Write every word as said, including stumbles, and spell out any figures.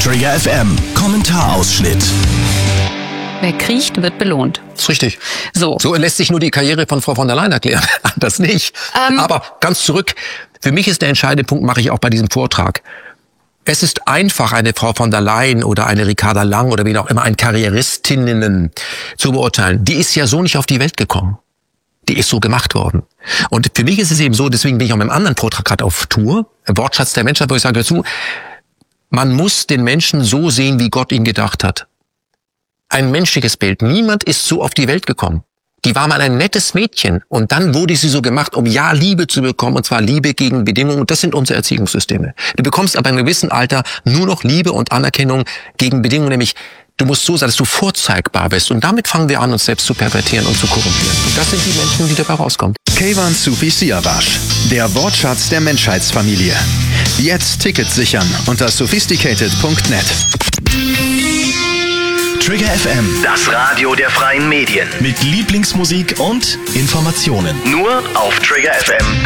Trigger F M, Kommentarausschnitt. Wer kriecht, wird belohnt. Das ist richtig. So. So lässt sich nur die Karriere von Frau von der Leyen erklären. Das nicht. Ähm. Aber ganz zurück. Für mich ist der entscheidende Punkt, mache ich auch bei diesem Vortrag. Es ist einfach, eine Frau von der Leyen oder eine Ricarda Lang oder wie auch immer, ein Karrieristinnen zu beurteilen. Die ist ja so nicht auf die Welt gekommen. Die ist so gemacht worden. Und für mich ist es eben so, deswegen bin ich auch mit einem anderen Vortrag gerade auf Tour, Wortschatz der Menschheit, wo ich sage dazu, man muss den Menschen so sehen, wie Gott ihn gedacht hat. Ein menschliches Bild. Niemand ist so auf die Welt gekommen. Die war mal ein nettes Mädchen und dann wurde sie so gemacht, um ja Liebe zu bekommen, und zwar Liebe gegen Bedingungen. Und das sind unsere Erziehungssysteme. Du bekommst aber in einem gewissen Alter nur noch Liebe und Anerkennung gegen Bedingungen, nämlich du musst so sein, dass du vorzeigbar bist. Und damit fangen wir an, uns selbst zu pervertieren und zu korrumpieren. Und das sind die Menschen, die dabei rauskommen. Keyvan Sufi Siavash, der Wortschatz der Menschheitsfamilie. Jetzt Tickets sichern unter sophisticated punkt net. Trigger F M, das Radio der freien Medien. mit Lieblingsmusik und Informationen. Nur auf trigger f m